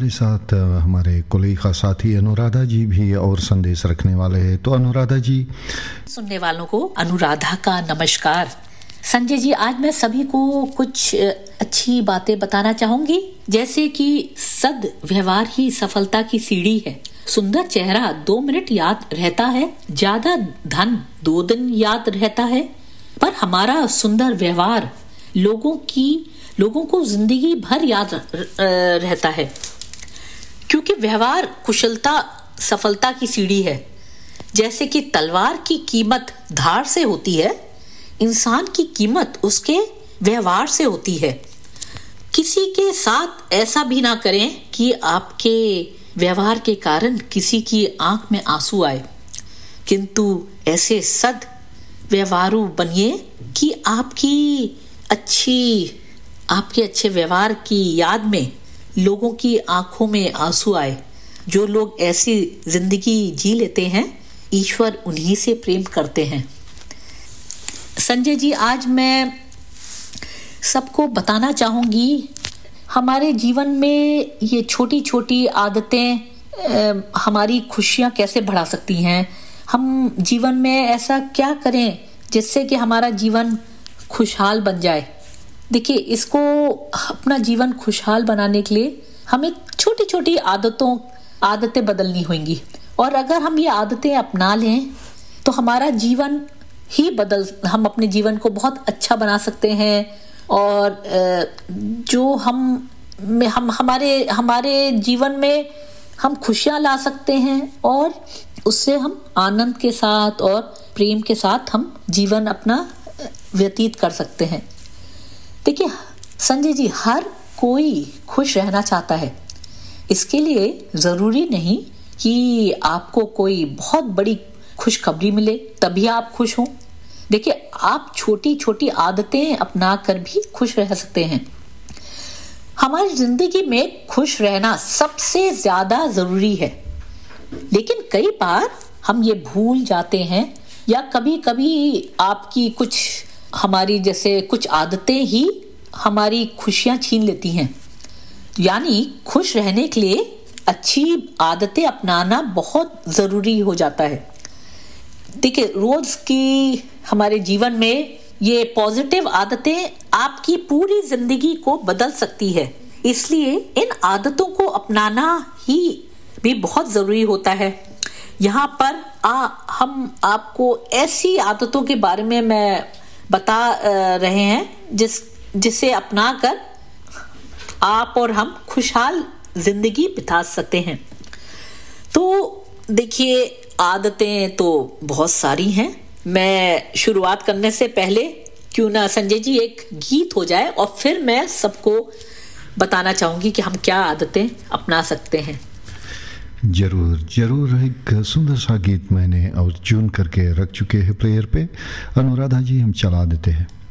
हमारे साथ हमारे कोलीगा साथी अनुराधा जी भी और संदेश रखने वाले हैं। तो अनुराधा जी। सुनने वालों को अनुराधा का नमस्कार। संजय जी, आज मैं सभी को कुछ अच्छी बातें बताना चाहूंगी, जैसे कि सद व्यवहार ही सफलता की सीढ़ी है। सुंदर चेहरा 2 मिनट याद रहता है, ज्यादा धन 2 दिन याद रहता है, पर हमारा सुंदर व्यवहार लोगों को जिंदगी भर याद रहता है, क्योंकि व्यवहार कुशलता सफलता की सीढ़ी है। जैसे कि तलवार की कीमत धार से होती है, इंसान की कीमत उसके व्यवहार से होती है। किसी के साथ ऐसा भी ना करें कि आपके व्यवहार के कारण किसी की आंख में आंसू आए, किंतु ऐसे सद व्यवहारू बनिए कि आपके अच्छे व्यवहार की याद में लोगों की आंखों में आंसू आए। जो लोग ऐसी जिंदगी जी लेते हैं, ईश्वर उन्हीं से प्रेम करते हैं। संजय जी, आज मैं सबको बताना चाहूंगी, हमारे जीवन में ये छोटी छोटी आदतें हमारी खुशियां कैसे बढ़ा सकती हैं। हम जीवन में ऐसा क्या करें जिससे कि हमारा जीवन खुशहाल बन जाए। देखिए, इसको अपना जीवन खुशहाल बनाने के लिए हमें छोटी छोटी आदतें बदलनी होंगी, और अगर हम ये आदतें अपना लें तो हमारा जीवन हम अपने जीवन को बहुत अच्छा बना सकते हैं। और जो हमारे जीवन में हम खुशियां ला सकते हैं, और उससे हम आनंद के साथ और प्रेम के साथ हम जीवन अपना व्यतीत कर सकते हैं। देखिए संजय जी, हर कोई खुश रहना चाहता है। इसके लिए जरूरी नहीं कि आपको कोई बहुत बड़ी खुशखबरी मिले तभी आप खुश हों। देखिए, आप छोटी छोटी आदतें अपना कर भी खुश रह सकते हैं। हमारी जिंदगी में खुश रहना सबसे ज्यादा जरूरी है, लेकिन कई बार हम ये भूल जाते हैं, या कभी कभी आपकी हमारी जैसे कुछ आदतें ही हमारी खुशियां छीन लेती हैं। यानी खुश रहने के लिए अच्छी आदतें अपनाना बहुत जरूरी हो जाता है। देखिए, रोज की हमारे जीवन में ये पॉजिटिव आदतें आपकी पूरी जिंदगी को बदल सकती है, इसलिए इन आदतों को अपनाना ही भी बहुत जरूरी होता है। यहाँ पर हम आपको ऐसी आदतों के बारे में मैं बता रहे हैं जिसे अपनाकर आप और हम खुशहाल जिंदगी बिता सकते हैं। तो देखिए, आदतें तो बहुत सारी हैं। मैं शुरुआत करने से पहले क्यों ना संजय जी एक गीत हो जाए, और फिर मैं सबको बताना चाहूंगी कि हम क्या आदतें अपना सकते हैं। जरूर एक सुंदर सा गीत मैंने और चुन करके रख चुके हैं प्लेयर पे। अनुराधा जी, हम चला देते हैं।